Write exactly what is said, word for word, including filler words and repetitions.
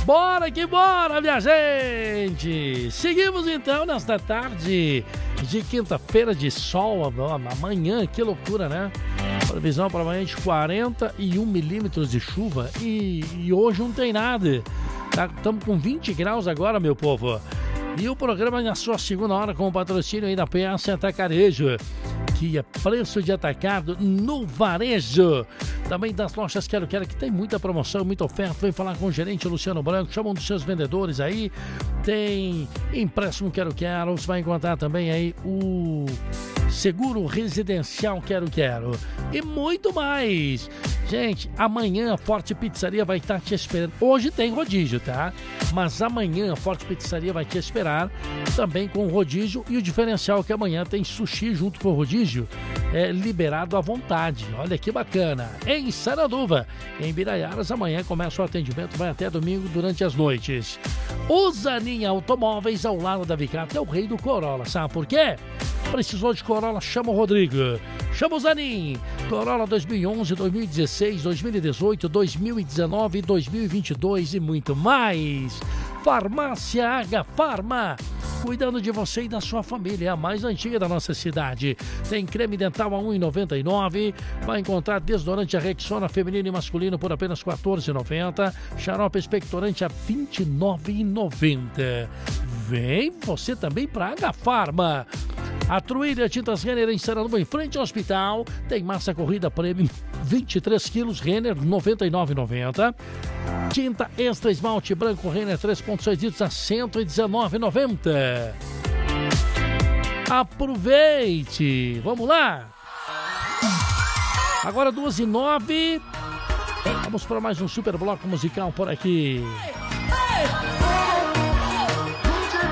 Bora que bora, minha gente! Seguimos então nesta tarde de quinta-feira de sol, amanhã, que loucura, né? Previsão para amanhã de quarenta e um milímetros de chuva e, e hoje não tem nada. Estamos tá, com vinte graus agora, meu povo. E o programa na sua segunda hora com o patrocínio aí da P S Atacarejo, que é preço de atacado no varejo. Também das lojas Quero Quero, que tem muita promoção, muita oferta. Vem falar com o gerente Luciano Branco, chama um dos seus vendedores aí. Tem empréstimo Quero Quero, você vai encontrar também aí o seguro residencial Quero Quero e muito mais. Gente, amanhã a Forte Pizzaria vai estar te esperando. Hoje tem rodízio, tá? Mas amanhã a Forte Pizzaria vai te esperar também com o rodízio, e o diferencial é que amanhã tem sushi junto com o rodízio, é liberado à vontade. Olha que bacana. Em Saraduva, em Biraiaras, amanhã começa o atendimento, vai até domingo durante as noites. O Zanin Automóveis, ao lado da Vicata, é o rei do Corolla. Sabe por quê? Precisou de Corolla? Chama o Rodrigo. Chama o Zanin. Corolla dois mil e onze, dois mil e dezesseis, dois mil e dezoito, dois mil e dezenove, dois mil e vinte e dois e muito mais. Farmácia H Farma, cuidando de você e da sua família, a mais antiga da nossa cidade. Tem creme dental a um real e noventa e nove centavos. Vai encontrar desodorante a Rexona feminino e masculino por apenas quatorze reais e noventa centavos. Xarope expectorante a vinte e nove reais e noventa centavos. Vem você também para H Farma. A Truília Tintas Renner em Saraduva, em frente ao hospital. Tem massa corrida premium vinte e três quilos, Renner noventa e nove reais e noventa centavos. Tinta extra esmalte branco Renner três ponto seis litros a cento e dezenove reais e noventa centavos. Aproveite! Vamos lá! Agora duas e nove. Vamos para mais um super bloco musical por aqui.